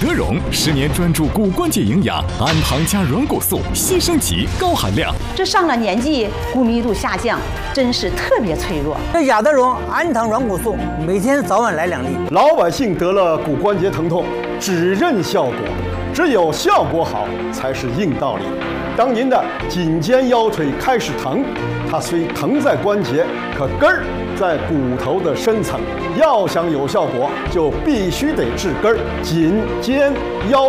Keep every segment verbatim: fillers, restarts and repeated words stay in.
德荣十年专注骨关节营养，氨糖加软骨素，新升级高含量。 这上了年纪，骨密度下降，真是特别脆弱。 这亚德荣氨糖软骨素，每天早晚来两粒。 老百姓得了骨关节疼痛，只认效果，只有效果好才是硬道理。当您的颈肩腰腿开始疼，它虽疼在关节，可根儿在骨头的深层。要想有效果，就必须得治根儿。颈肩腰。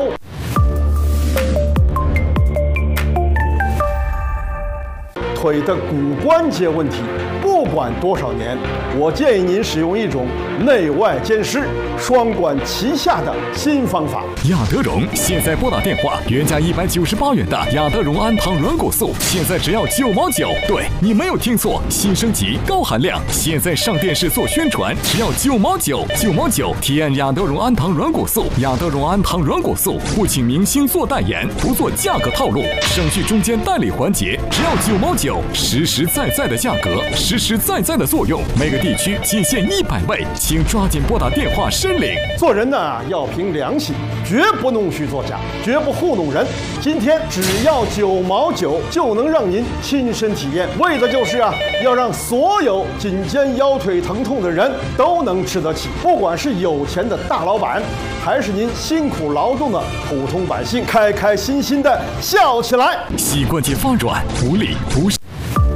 腿的骨关节问题，不管多少年，我建议您使用一种内外兼施、双管齐下的新方法。 亚德荣现在拨打电话，原价一百九十八元的亚德荣氨糖软骨素，现在只要九毛九。对，你没有听错，新升级高含量，现在上电视做宣传，只要九毛九，九毛九。体验亚德荣氨糖软骨素，亚德荣氨糖软骨素不请明星做代言，不做价格套路，省去中间代理环节，只要九毛九。实实在在的价格，实实在在的作用，每个地区仅限一百位，请抓紧拨打电话申领。 做人呢要凭良心，绝不弄虚作假，绝不糊弄人。今天只要九毛九就能让您亲身体验，为的就是啊，要让所有颈肩腰腿疼痛的人都能吃得起，不管是有钱的大老板，还是您辛苦劳动的普通百姓，开开心心的笑起来。 膝关节发软、无力、不适。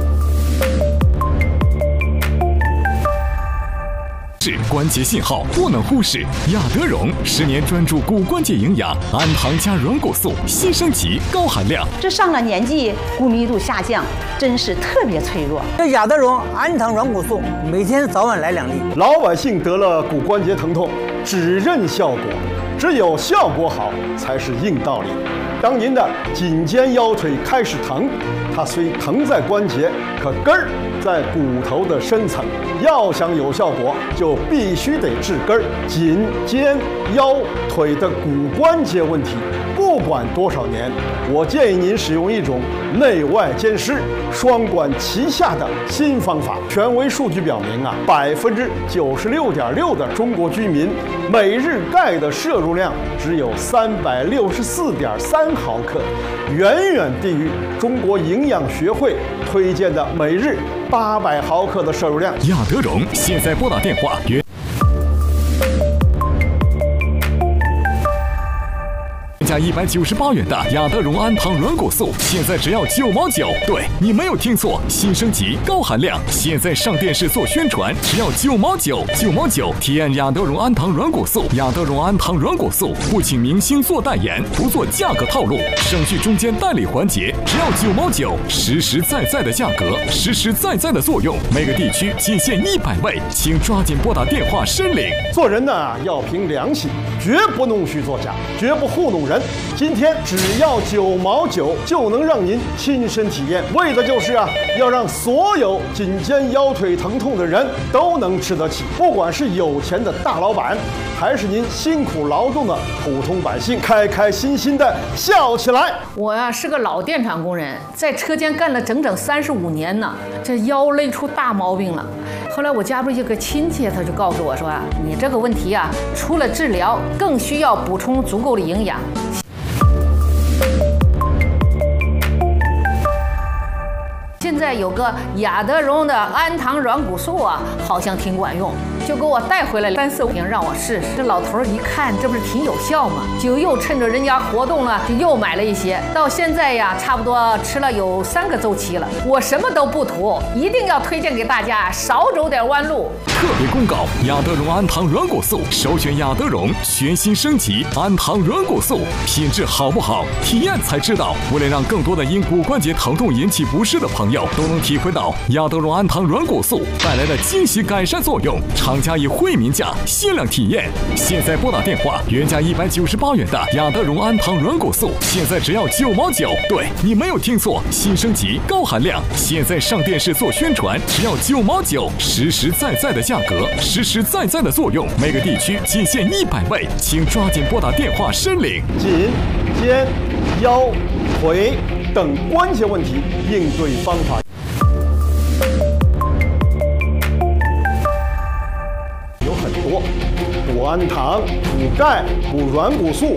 关节信号不能忽视，亚德荣十年专注骨关节营养，氨糖加软骨素，新升级高含量。 这上了年纪，骨密度下降，真是特别脆弱。 这亚德荣氨糖软骨素，每天早晚来两粒。 老百姓得了骨关节疼痛，只认效果，只有效果好才是硬道理。当您的颈肩腰腿开始疼，它虽疼在关节，可根儿在骨头的深层。要想有效果，就必须得治根儿。颈肩腰腿的骨关节问题，不管多少年，我建议您使用一种内外兼施、双管齐下的新方法。权威数据表明啊，百分之九十六点六的中国居民每日钙的摄入量只有三百六十四点三毫克，远远低于中国营养学会推荐的每日八百毫克的摄入量。 亚德荣现在拨打电话原价一百九十八元的亚德荣氨糖软骨素，现在只要九毛九。对，你没有听错，新升级高含量，现在上电视做宣传，只要九毛九，九毛九。体验亚德荣氨糖软骨素，亚德荣氨糖软骨素不请明星做代言，不做价格套路，省去中间代理环节，只要九毛九，实实在在的价格，实实在在的作用，每个地区仅限一百位，请抓紧拨打电话申领。 做人呢要凭良心，绝不弄虚作假，绝不糊弄人。今天只要九毛九就能让您亲身体验，为的就是啊，要让所有颈肩腰腿疼痛的人都能吃得起，不管是有钱的大老板，还是您辛苦劳动的普通百姓，开开心心的笑起来。 我呀是个老电厂工人，在车间干了整整三十五年呢，这腰累出大毛病了。后来我家不是有个亲戚，他就告诉我说啊，你这个问题啊，除了治疗，更需要补充足够的营养。现在有个亚德荣的氨糖软骨素啊，好像挺管用，就给我带回来了三四瓶让我试试。这老头一看，这不是挺有效吗？就又趁着人家活动了，就又买了一些。到现在呀，差不多吃了有三个周期了。我什么都不图，一定要推荐给大家，少走点弯路。 特别公告：亚德荣氨糖软骨素，首选亚德荣全新升级氨糖软骨素，品质好不好，体验才知道。为了让更多的因骨关节疼痛引起不适的朋友都能体会到亚德荣氨糖软骨素带来的惊喜改善作用，厂家以惠民价限量体验。现在拨打电话，原价一百九十八元的亚德荣氨糖软骨素，现在只要九毛九。对，你没有听错，新升级高含量，现在上电视做宣传，只要九毛九，实实在在的价格，实实在在的作用，每个地区仅限一百位，请抓紧拨打电话申领。 颈、肩、腰、腿等关节问题应对方法有很多，补氨糖、补钙、补软骨素、